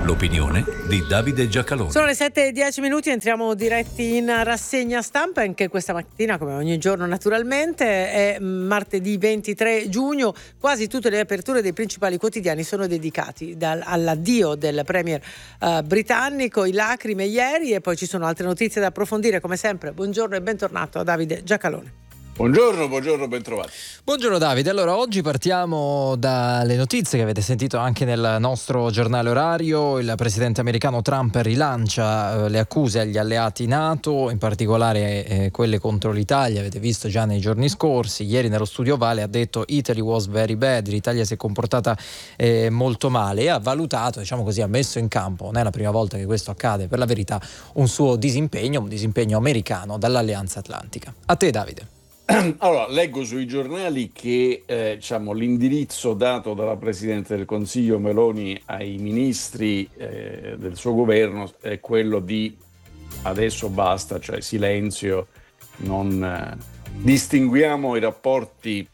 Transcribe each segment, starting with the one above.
L'opinione di Davide Giacalone. Sono le 7:10, entriamo diretti in rassegna stampa anche questa mattina, come ogni giorno naturalmente. È martedì 23 giugno, quasi tutte le aperture dei principali quotidiani sono dedicati all'addio del premier britannico, i lacrime ieri, e poi ci sono altre notizie da approfondire come sempre. Buongiorno e bentornato a Davide Giacalone. Buongiorno, bentrovati. Buongiorno Davide, allora oggi partiamo dalle notizie che avete sentito anche nel nostro giornale orario. Il presidente americano Trump rilancia le accuse agli alleati NATO, in particolare quelle contro l'Italia, avete visto già nei giorni scorsi. Ieri nello Studio Vale ha detto "Italy was very bad", l'Italia si è comportata molto male, e ha valutato, diciamo così, ha messo in campo, non è la prima volta che questo accade per la verità, un suo disimpegno, un disimpegno americano dall'Alleanza Atlantica. A te Davide. Allora, leggo sui giornali che l'indirizzo dato dalla Presidente del Consiglio Meloni ai ministri del suo governo è quello di adesso basta, cioè silenzio, non distinguiamo i rapporti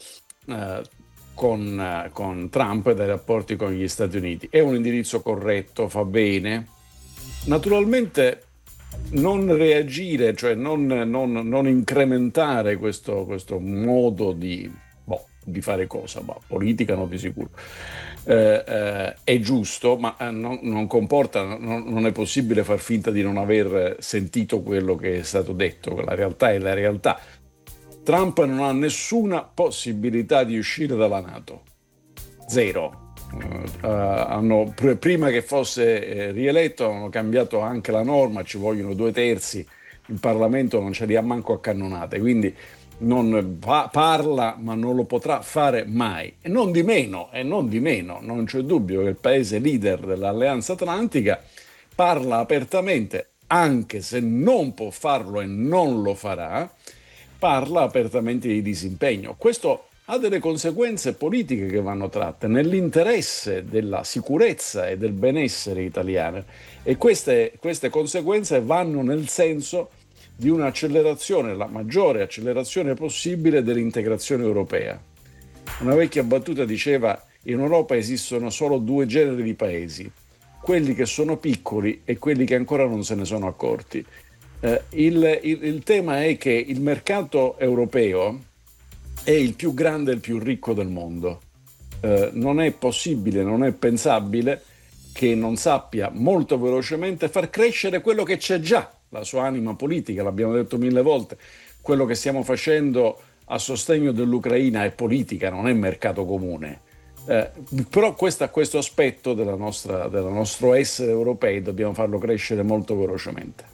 con Trump dai rapporti con gli Stati Uniti. È un indirizzo corretto, fa bene. Naturalmente non reagire, cioè non incrementare questo modo di fare cosa, politica no di sicuro, è giusto, ma non comporta, non è possibile far finta di non aver sentito quello che è stato detto. La realtà è la realtà. Trump non ha nessuna possibilità di uscire dalla NATO, zero. Prima che fosse rieletto hanno cambiato anche la norma, ci vogliono 2/3, il Parlamento non ce li ha manco a cannonate, quindi non parla, ma non lo potrà fare mai. E non di meno, non c'è dubbio che il paese leader dell'Alleanza Atlantica parla apertamente, anche se non può farlo e non lo farà, parla apertamente di disimpegno. Questo ha delle conseguenze politiche che vanno tratte nell'interesse della sicurezza e del benessere italiano, e queste conseguenze vanno nel senso di un'accelerazione, la maggiore accelerazione possibile dell'integrazione europea. Una vecchia battuta diceva: in Europa esistono solo 2 generi di paesi, quelli che sono piccoli e quelli che ancora non se ne sono accorti. Il tema è che il mercato europeo è il più grande e il più ricco del mondo. Non è possibile, non è pensabile che non sappia molto velocemente far crescere quello che c'è già, la sua anima politica, l'abbiamo detto 1000 volte. Quello che stiamo facendo a sostegno dell'Ucraina è politica, non è mercato comune. Però questo aspetto del nostro essere europei dobbiamo farlo crescere molto velocemente.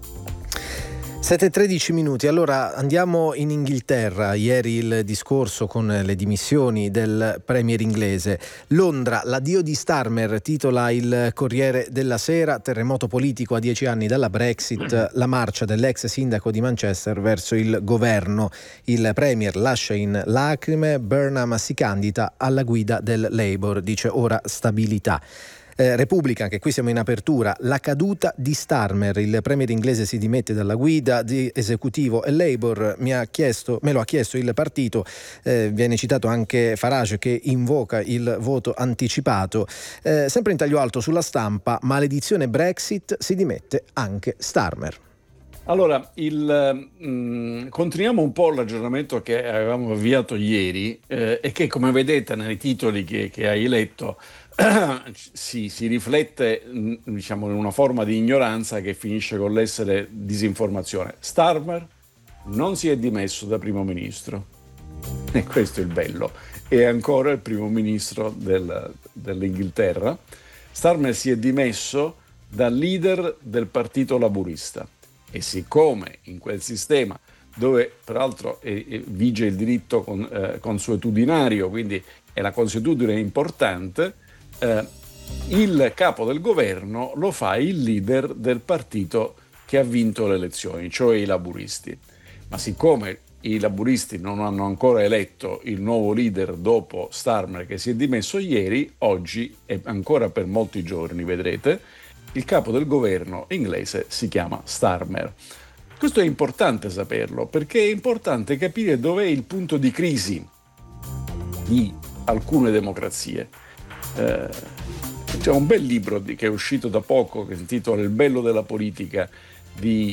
7:13. Allora andiamo in Inghilterra. Ieri il discorso con le dimissioni del premier inglese. Londra, l'addio di Starmer, titola il Corriere della Sera. Terremoto politico a 10 anni dalla Brexit, la marcia dell'ex sindaco di Manchester verso il governo. Il premier lascia in lacrime, Burnham si candida alla guida del Labour, dice ora stabilità. Repubblica, anche qui siamo in apertura, la caduta di Starmer, il premier inglese si dimette dalla guida di esecutivo e Labour me lo ha chiesto il partito. Viene citato anche Farage che invoca il voto anticipato. Sempre in taglio alto sulla Stampa, maledizione Brexit, si dimette anche Starmer. Allora, continuiamo un po' l'aggiornamento che avevamo avviato ieri e che, come vedete nei titoli che hai letto, si riflette in una forma di ignoranza che finisce con l'essere disinformazione. Starmer non si è dimesso da primo ministro, e questo è il bello, è ancora il primo ministro dell'Inghilterra. Starmer si è dimesso da leader del partito laburista, e siccome in quel sistema, dove peraltro vige il diritto consuetudinario, quindi è la consuetudine importante, il capo del governo lo fa il leader del partito che ha vinto le elezioni, cioè i laburisti. Ma siccome i laburisti non hanno ancora eletto il nuovo leader dopo Starmer, che si è dimesso ieri, oggi e ancora per molti giorni, vedrete, il capo del governo inglese si chiama Starmer. Questo è importante saperlo, perché è importante capire dov'è il punto di crisi di alcune democrazie. C'è un bel libro che è uscito da poco che si intitola Il bello della politica di